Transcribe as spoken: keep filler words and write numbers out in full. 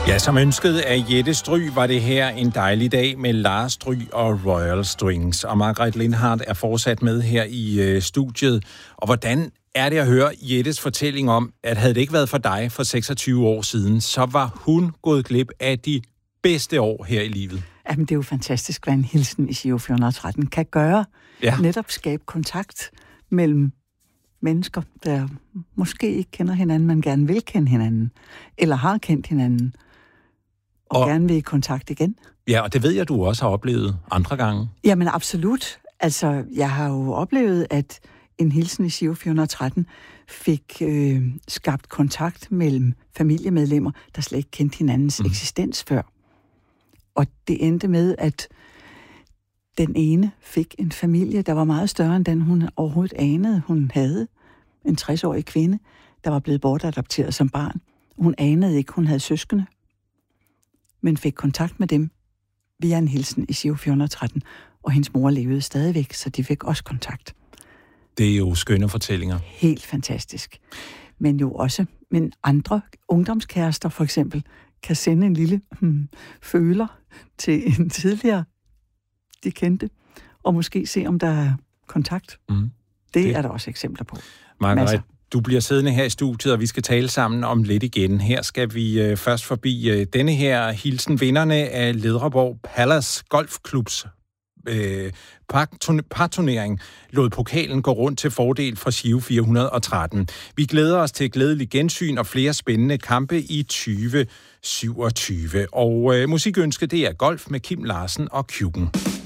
Ja, som ønsket af Jette Stry var det her en dejlig dag med Lars Stry og Royal Strings. Og Margret Lindhardt er fortsat med her i øh, studiet. Og hvordan er det at høre Jettes fortælling om, at havde det ikke været for dig for seksogtyve år siden, så var hun gået glip af de bedste år her i livet? Jamen, det er jo fantastisk, hvad en hilsen i Giro fire hundrede og tretten kan gøre. Ja. Netop skabe kontakt mellem mennesker, der måske ikke kender hinanden, men gerne vil kende hinanden, eller har kendt hinanden, og, og gerne vil i kontakt igen. Ja, og det ved jeg, du også har oplevet andre gange. Jamen, absolut. Altså, jeg har jo oplevet, at en hilsen i Giro fire hundrede og tretten fik øh, skabt kontakt mellem familiemedlemmer, der slet ikke kendte hinandens mm. eksistens før. Og det endte med, at den ene fik en familie, der var meget større end den, hun overhovedet anede, hun havde. En tres-årig kvinde, der var blevet bortadopteret som barn. Hun anede ikke, hun havde søskende, men fik kontakt med dem via en hilsen i Giro fire hundrede og tretten. Og hendes mor levede stadigvæk, så de fik også kontakt. Det er jo skønne fortællinger. Helt fantastisk. Men jo også, men andre ungdomskærester for eksempel, kan sende en lille hmm, føler til en tidligere, de kendte, og måske se, om der er kontakt. Mm. Det, det er der også eksempler på. Margret, du bliver siddende her i studiet, og vi skal tale sammen om lidt igen. Her skal vi øh, først forbi øh, denne her hilsen. Vinderne af Ledreborg Palace Golfklubs øh, parturnering lod pokalen gå rundt til fordel for Giro fire hundrede og tretten. Vi glæder os til et glædeligt gensyn og flere spændende kampe i tyve syvogtyve. Og øh, musikønske, det er Golf med Kim Larsen og Kjuken.